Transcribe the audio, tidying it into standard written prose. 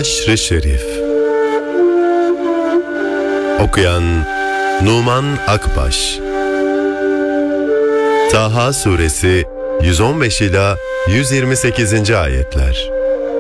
Haşr-ı Şerif. Okuyan Numan Akbaş. Taha Suresi 115 ila 128. ayetler.